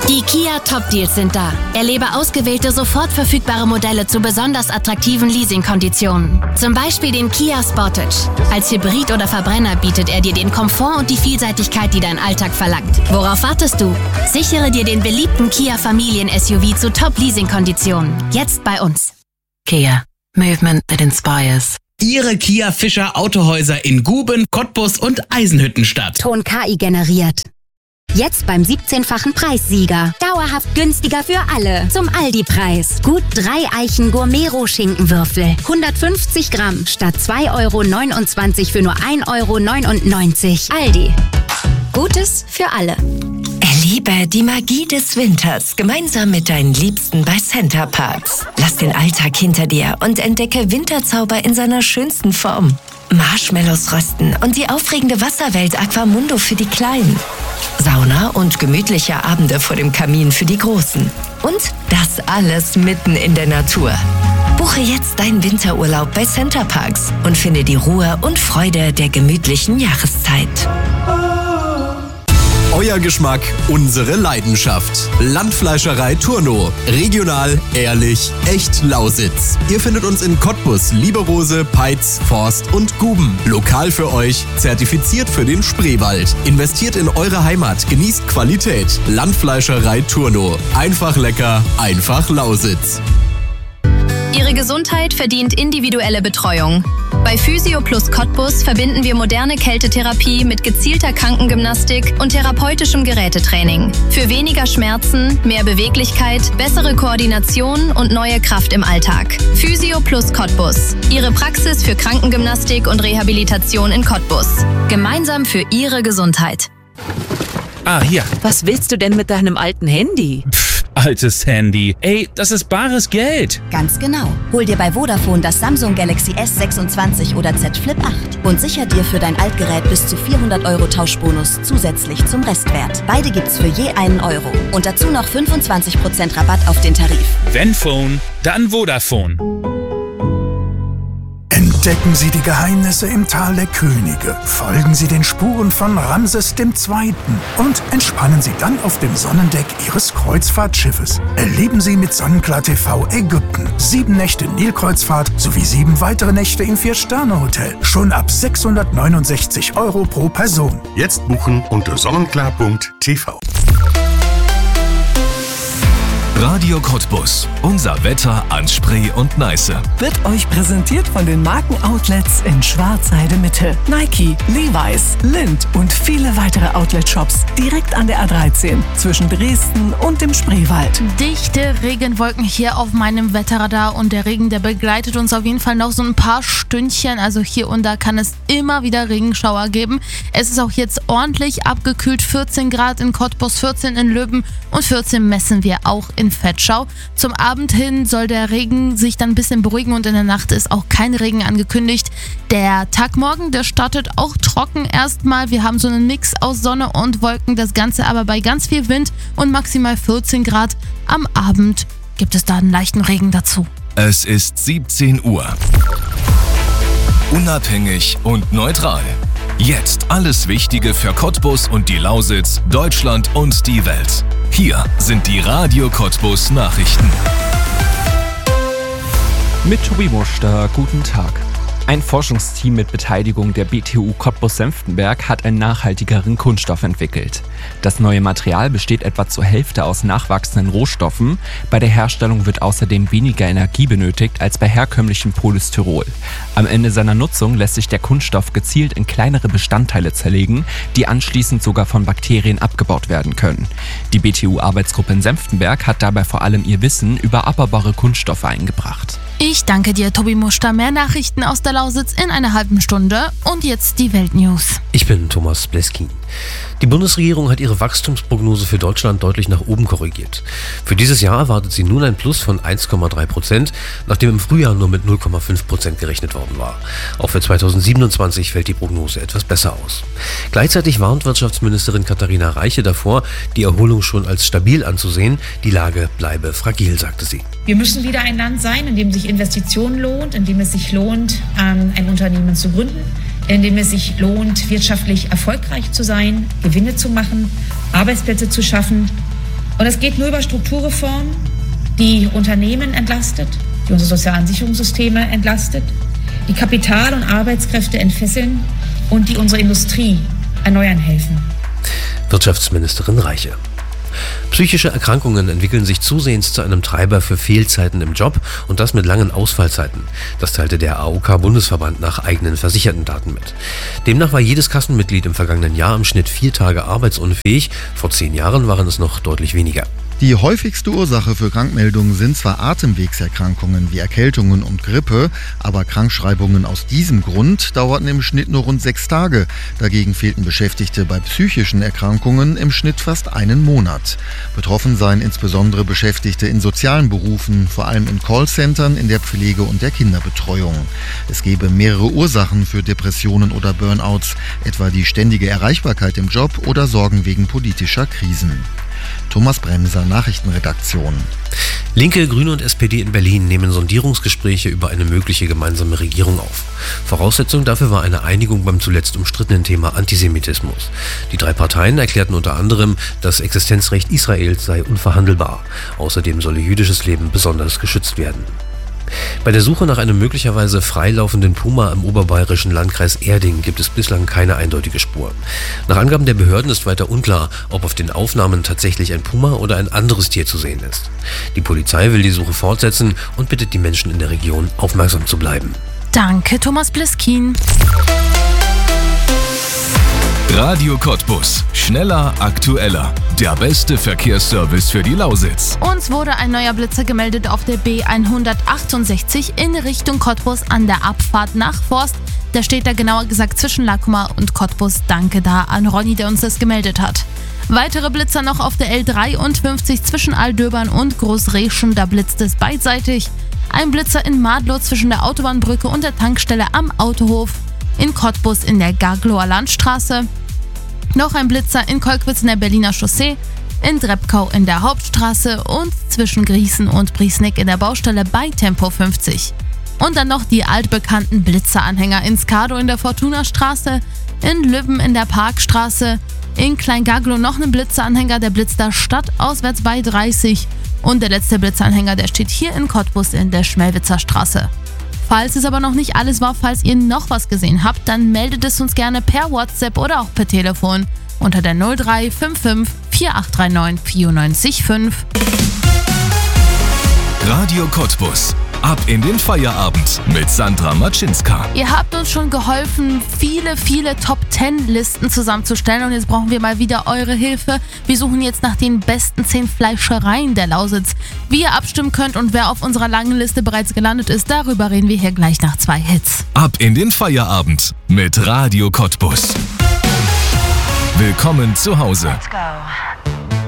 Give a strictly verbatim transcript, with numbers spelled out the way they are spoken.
Die Kia Top Deals sind da. Erlebe ausgewählte, sofort verfügbare Modelle zu besonders attraktiven Leasingkonditionen. Zum Beispiel den Kia Sportage. Als Hybrid oder Verbrenner bietet er dir den Komfort und die Vielseitigkeit, die dein Alltag verlangt. Worauf wartest du? Sichere dir den beliebten Kia Familien-S U V zu Top-Leasing-Konditionen. Jetzt bei uns. Kia. Movement that inspires. Ihre Kia Fischer Autohäuser in Guben, Cottbus und Eisenhüttenstadt. Ton K I generiert. Jetzt beim siebzehnfachen Preissieger. Dauerhaft günstiger für alle. Zum Aldi-Preis. Gut drei Eichen Gourmet-Schinkenwürfel. hundertfünfzig Gramm statt zwei Euro neunundzwanzig für nur ein Euro neunundneunzig. Aldi. Gutes für alle. Erlebe die Magie des Winters gemeinsam mit deinen Liebsten bei Center Parcs. Lass den Alltag hinter dir und entdecke Winterzauber in seiner schönsten Form. Marshmallows rösten und die aufregende Wasserwelt Aquamundo für die Kleinen. Sauna und gemütliche Abende vor dem Kamin für die Großen. Und das alles mitten in der Natur. Buche jetzt deinen Winterurlaub bei Center Parcs und finde die Ruhe und Freude der gemütlichen Jahreszeit. Euer Geschmack, unsere Leidenschaft. Landfleischerei Turno. Regional, ehrlich, echt Lausitz. Ihr findet uns in Cottbus, Lieberose, Peitz, Forst und Guben. Lokal für euch, zertifiziert für den Spreewald. Investiert in eure Heimat, genießt Qualität. Landfleischerei Turno. Einfach lecker, einfach Lausitz. Ihre Gesundheit verdient individuelle Betreuung. Bei Physio Plus Cottbus verbinden wir moderne Kältetherapie mit gezielter Krankengymnastik und therapeutischem Gerätetraining. Für weniger Schmerzen, mehr Beweglichkeit, bessere Koordination und neue Kraft im Alltag. Physio Plus Cottbus. Ihre Praxis für Krankengymnastik und Rehabilitation in Cottbus. Gemeinsam für Ihre Gesundheit. Ah, hier. Was willst du denn mit deinem alten Handy? Pff, altes Handy. Ey, das ist bares Geld. Ganz genau. Hol dir bei Vodafone das Samsung Galaxy S sechsundzwanzig oder Z Flip acht und sicher dir für dein Altgerät bis zu vierhundert Euro Tauschbonus zusätzlich zum Restwert. Beide gibt's für je einen Euro. Und dazu noch fünfundzwanzig Prozent Rabatt auf den Tarif. Wenn Phone, dann Vodafone. Entdecken Sie die Geheimnisse im Tal der Könige, folgen Sie den Spuren von Ramses der Zweite. und entspannen Sie dann auf dem Sonnendeck Ihres Kreuzfahrtschiffes. Erleben Sie mit Sonnenklar T V Ägypten, sieben Nächte Nilkreuzfahrt sowie sieben weitere Nächte im Vier-Sterne-Hotel. Schon ab sechshundertneunundsechzig Euro pro Person. Jetzt buchen unter sonnenklar punkt t v. Radio Cottbus. Unser Wetter an Spree und Neiße. Wird euch präsentiert von den Markenoutlets in Schwarzheide Mitte. Nike, Levi's, Lindt und viele weitere Outlet-Shops direkt an der A dreizehn zwischen Dresden und dem Spreewald. Dichte Regenwolken hier auf meinem Wetterradar und der Regen, der begleitet uns auf jeden Fall noch so ein paar Stündchen. Also hier und da kann es immer wieder Regenschauer geben. Es ist auch jetzt ordentlich abgekühlt. vierzehn Grad in Cottbus, vierzehn in Löben und vierzehn messen wir auch in Vetschau. Zum Abend hin soll der Regen sich dann ein bisschen beruhigen und in der Nacht ist auch kein Regen angekündigt. Der Tag morgen, der startet auch trocken erstmal. Wir haben so einen Mix aus Sonne und Wolken, das Ganze aber bei ganz viel Wind und maximal vierzehn Grad. Am Abend gibt es da einen leichten Regen dazu. Es ist siebzehn Uhr. Unabhängig und neutral. Jetzt alles Wichtige für Cottbus und die Lausitz, Deutschland und die Welt. Hier sind die Radio Cottbus Nachrichten. Mit Tobi Muster, guten Tag. Ein Forschungsteam mit Beteiligung der B T U Cottbus-Senftenberg hat einen nachhaltigeren Kunststoff entwickelt. Das neue Material besteht etwa zur Hälfte aus nachwachsenden Rohstoffen. Bei der Herstellung wird außerdem weniger Energie benötigt als bei herkömmlichem Polystyrol. Am Ende seiner Nutzung lässt sich der Kunststoff gezielt in kleinere Bestandteile zerlegen, die anschließend sogar von Bakterien abgebaut werden können. Die B T U-Arbeitsgruppe in Senftenberg hat dabei vor allem ihr Wissen über abbaubare Kunststoffe eingebracht. Ich danke dir, Tobi Muster. Mehr Nachrichten aus der Lausitz in einer halben Stunde. Und jetzt die Weltnews. Ich bin Thomas Bleskin. Die Bundesregierung hat ihre Wachstumsprognose für Deutschland deutlich nach oben korrigiert. Für dieses Jahr erwartet sie nun ein Plus von eins Komma drei Prozent, nachdem im Frühjahr nur mit null Komma fünf Prozent gerechnet worden war. Auch für zweitausendsiebenundzwanzig fällt die Prognose etwas besser aus. Gleichzeitig warnt Wirtschaftsministerin Katharina Reiche davor, die Erholung schon als stabil anzusehen. Die Lage bleibe fragil, sagte sie. Wir müssen wieder ein Land sein, in dem sich Investition lohnt, in dem es sich lohnt, ein Unternehmen zu gründen, in dem es sich lohnt, wirtschaftlich erfolgreich zu sein, Gewinne zu machen, Arbeitsplätze zu schaffen Und es geht nur über Strukturreformen, die Unternehmen entlastet, die unsere sozialen Sicherungssysteme entlastet, die Kapital- und Arbeitskräfte entfesseln und die unsere Industrie erneuern helfen. Wirtschaftsministerin Reiche. Psychische Erkrankungen entwickeln sich zusehends zu einem Treiber für Fehlzeiten im Job und das mit langen Ausfallzeiten. Das teilte der A O K-Bundesverband nach eigenen versicherten Daten mit. Demnach war jedes Kassenmitglied im vergangenen Jahr im Schnitt vier Tage arbeitsunfähig. Vor zehn Jahren waren es noch deutlich weniger. Die häufigste Ursache für Krankmeldungen sind zwar Atemwegserkrankungen wie Erkältungen und Grippe, aber Krankschreibungen aus diesem Grund dauerten im Schnitt nur rund sechs Tage. Dagegen fehlten Beschäftigte bei psychischen Erkrankungen im Schnitt fast einen Monat. Betroffen seien insbesondere Beschäftigte in sozialen Berufen, vor allem in Callcentern, in der Pflege und der Kinderbetreuung. Es gebe mehrere Ursachen für Depressionen oder Burnouts, etwa die ständige Erreichbarkeit im Job oder Sorgen wegen politischer Krisen. Thomas Bremser, Nachrichtenredaktion. Linke, Grüne und S P D in Berlin nehmen Sondierungsgespräche über eine mögliche gemeinsame Regierung auf. Voraussetzung dafür war eine Einigung beim zuletzt umstrittenen Thema Antisemitismus. Die drei Parteien erklärten unter anderem, das Existenzrecht Israels sei unverhandelbar. Außerdem solle jüdisches Leben besonders geschützt werden. Bei der Suche nach einem möglicherweise freilaufenden Puma im oberbayerischen Landkreis Erding gibt es bislang keine eindeutige Spur. Nach Angaben der Behörden ist weiter unklar, ob auf den Aufnahmen tatsächlich ein Puma oder ein anderes Tier zu sehen ist. Die Polizei will die Suche fortsetzen und bittet die Menschen in der Region, aufmerksam zu bleiben. Danke, Thomas Bliskin. Radio Cottbus. Schneller, aktueller. Der beste Verkehrsservice für die Lausitz. Uns wurde ein neuer Blitzer gemeldet auf der B hundertachtundsechzig in Richtung Cottbus an der Abfahrt nach Forst. Der steht da genauer gesagt zwischen Lackmar und Cottbus. Danke da an Ronny, der uns das gemeldet hat. Weitere Blitzer noch auf der L dreiundfünfzig zwischen Aldöbern und Großreschen. Da blitzt es beidseitig. Ein Blitzer in Madlow zwischen der Autobahnbrücke und der Tankstelle am Autohof. In Cottbus in der Gagloer Landstraße. Noch ein Blitzer in Kolkwitz in der Berliner Chaussee, in Drebkau in der Hauptstraße und zwischen Griesen und Briesnick in der Baustelle bei Tempo fünfzig. Und dann noch die altbekannten Blitzeranhänger in Skado in der Fortuna-Straße, in Lübben in der Parkstraße, in Kleingaglow noch ein Blitzeranhänger, der blitzt da stadtauswärts bei dreißig und der letzte Blitzeranhänger, der steht hier in Cottbus in der Schmelwitzer Straße. Falls es aber noch nicht alles war, falls ihr noch was gesehen habt, dann meldet es uns gerne per WhatsApp oder auch per Telefon unter der null drei fünf fünf vier acht drei neun vier neun fünf. Radio Cottbus. Ab in den Feierabend mit Sandra Matschinska. Ihr habt uns schon geholfen, viele, viele Top zehn Listen zusammenzustellen und jetzt brauchen wir mal wieder eure Hilfe. Wir suchen jetzt nach den besten zehn Fleischereien der Lausitz. Wie ihr abstimmen könnt und wer auf unserer langen Liste bereits gelandet ist, darüber reden wir hier gleich nach zwei Hits. Ab in den Feierabend mit Radio Cottbus. Willkommen zu Hause. Let's go.